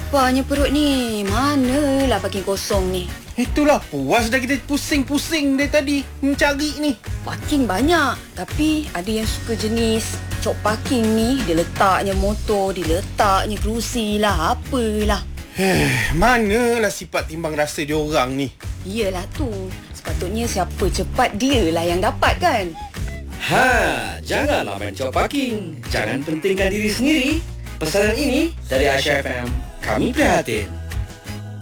Laparnya perut ni. Manalah parking kosong ni. Itulah puas dah kita pusing-pusing dari tadi mencari ni. Parking banyak. Tapi ada yang suka jenis cok parking ni. Dia letaknya motor, dia letaknya kerusi lah, apalah. Manalah sifat timbang rasa dia orang ni. Iyalah tu. Sepatutnya siapa cepat dia lah yang dapat kan. Janganlah main cop parking. Jangan pentingkan diri sendiri. Pesanan ini dari Aisyah FM. Kami prihatin.